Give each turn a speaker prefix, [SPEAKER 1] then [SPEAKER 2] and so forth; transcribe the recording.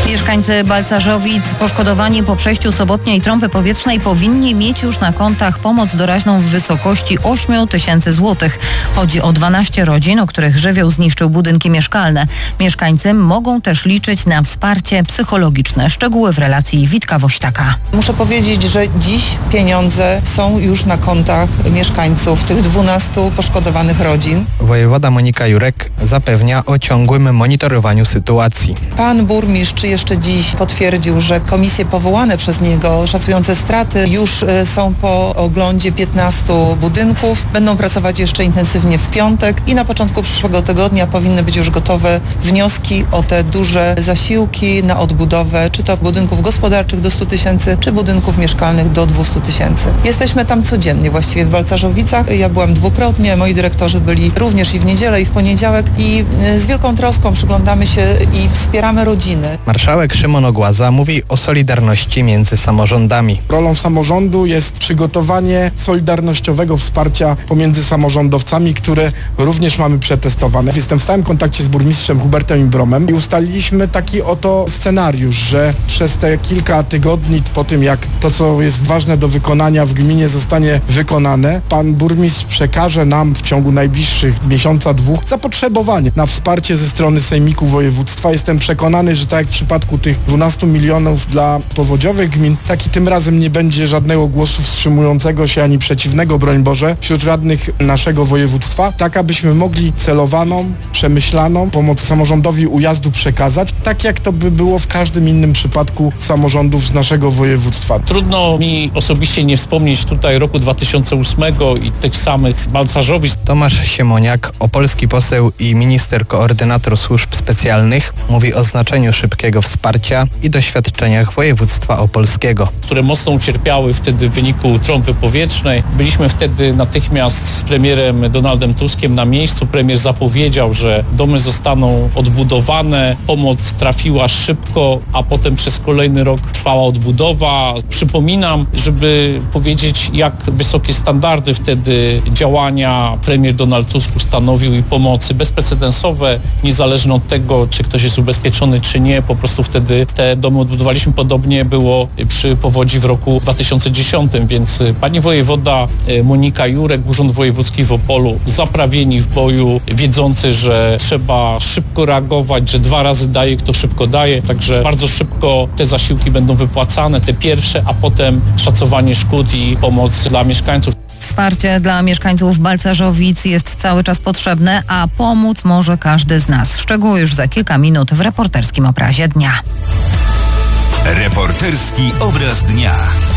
[SPEAKER 1] Mieszkańcy Balcarzowic poszkodowani po przejściu sobotniej trąby powietrznej powinni mieć już na kontach pomoc doraźną w wysokości 8 tysięcy złotych. Chodzi o 12 rodzin, u których żywioł zniszczył budynki mieszkalne. Mieszkańcy mogą też liczyć na wsparcie psychologiczne. Szczegóły w relacji Witka Wośtaka.
[SPEAKER 2] Muszę powiedzieć, że dziś pieniądze są już na kontach mieszkańców tych 12 poszkodowanych rodzin.
[SPEAKER 3] Wojewoda Monika Jurek zapewnia o ciągłym monitorowaniu sytuacji.
[SPEAKER 2] Pan burmistrz jeszcze dziś potwierdził, że komisje powołane przez niego szacujące straty już są po oglądzie 15 budynków. Będą pracować jeszcze intensywnie w piątek i na początku przyszłego tygodnia powinny być już gotowe wnioski o te duże zasiłki na odbudowę, czy to budynków gospodarczych do 100 tysięcy, czy budynków mieszkalnych do 200 tysięcy. Jesteśmy tam codziennie właściwie w Balcarzowicach. Ja byłam dwukrotnie, moi dyrektorzy byli również i w niedzielę, i w poniedziałek i z wielką troską przyglądamy się i wspieramy rodziny.
[SPEAKER 3] Marszałek Szymon Ogłaza mówi o solidarności między samorządami.
[SPEAKER 4] Rolą samorządu jest przygotowanie solidarnościowego wsparcia pomiędzy samorządowcami, które również mamy przetestowane. Jestem w stałym kontakcie z burmistrzem Hubertem Imbromem i ustaliliśmy taki oto scenariusz, że przez te kilka tygodni po tym, jak to, co jest ważne do wykonania w gminie zostanie wykonane, pan burmistrz przekaże nam w ciągu najbliższych miesiąca, dwóch zapotrzebowanie na wsparcie ze strony sejmiku województwa. Jestem przekonany, że tak jak w przypadku tych 12 milionów dla powodziowych gmin, tak i tym razem nie będzie żadnego głosu wstrzymującego się ani przeciwnego, broń Boże, wśród radnych naszego województwa, tak abyśmy mogli celowaną, przemyślaną pomoc samorządowi ujazdu przekazać, tak jak to by było w każdym innym przypadku samorządów z naszego województwa.
[SPEAKER 5] Trudno mi osobiście nie wspomnieć tutaj roku 2008 i tych samych Balcarzowic.
[SPEAKER 3] Tomasz Siemoniak, opolski poseł i minister koordynator służb specjalnych, mówi o znaczeniu szybkiego wsparcia i doświadczeniach województwa opolskiego,
[SPEAKER 5] które mocno ucierpiały wtedy w wyniku trąby powietrznej. Byliśmy wtedy natychmiast z premierem Donaldem Tuskiem na miejscu. Premier zapowiedział, że domy zostaną odbudowane, pomoc trafiła szybko, a potem przez kolejny rok trwała odbudowa. Przypominam, żeby powiedzieć, jak wysokie standardy wtedy działania premier Donald Tusk ustanowił i pomocy bezprecedensowe, niezależnie od tego, czy ktoś jest ubezpieczony, czy nie. Po prostu wtedy te domy odbudowaliśmy. Podobnie było przy powodzi w roku 2010, więc pani wojewoda Monika Jurek, Urząd Wojewódzki w Opolu, zaprawieni w boju, wiedzący, że trzeba szybko reagować, że 2 razy daje, kto szybko daje. Także bardzo szybko te zasiłki będą wypłacane, te pierwsze, a potem szacowanie szkód i pomoc dla mieszkańców.
[SPEAKER 1] Wsparcie dla mieszkańców Balcarzowic jest cały czas potrzebne, a pomóc może każdy z nas. Szczegóły już za kilka minut w reporterskim obrazie dnia.
[SPEAKER 6] Reporterski obraz dnia.